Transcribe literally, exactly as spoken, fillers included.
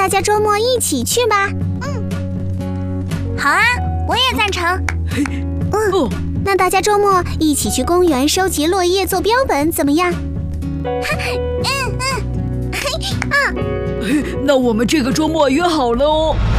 大家周末一起去吧。 嗯，好啊，我也赞成。 嗯，哦、那大家周末一起去公园收集落叶做标本，怎么样？ 嗯嗯， 嗯。那我们这个周末约好了哦。